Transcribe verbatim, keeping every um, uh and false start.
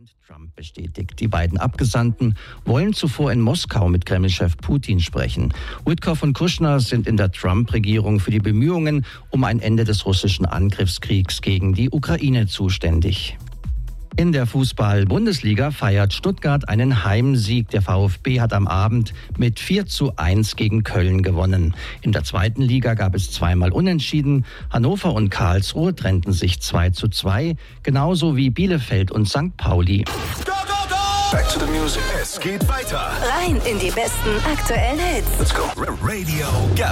Präsident Trump bestätigt. Die beiden Abgesandten wollen zuvor in Moskau mit Kreml-Chef Putin sprechen. Witkoff und Kushner sind in der Trump-Regierung für die Bemühungen um ein Ende des russischen Angriffskriegs gegen die Ukraine zuständig. In der Fußball-Bundesliga feiert Stuttgart einen Heimsieg. Der VfB hat am Abend mit vier zu eins gegen Köln gewonnen. In der zweiten Liga gab es zweimal Unentschieden. Hannover und Karlsruhe trennten sich zwei zu zwei, genauso wie Bielefeld und Sankt Pauli. Go, go, go! Back to the music. Es geht weiter. Rein in die besten aktuellen Hits. Let's go. Radio Gap.